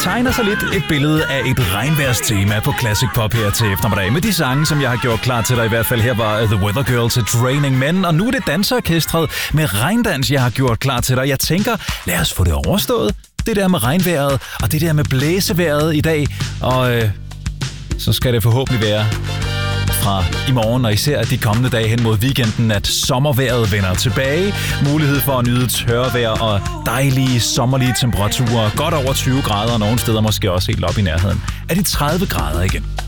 tegner sig lidt et billede af et regnvejrstema på Classic Pop her til eftermiddag. Med de sange, som jeg har gjort klar til dig i hvert fald. Her var The Weather Girl til Draining Men, og nu er det danseorkestret med regndans, jeg har gjort klar til dig. Jeg tænker, lad os få det overstået. Det der med regnvejret, og det der med blæsevejret i dag. Og så skal det forhåbentlig være fra i morgen, og især de kommende dage hen mod weekenden, at sommervejret vender tilbage. Mulighed for at nyde tørvejr og dejlige sommerlige temperaturer. Godt over 20 grader, og nogle steder måske også helt op i nærheden af de 30 grader igen.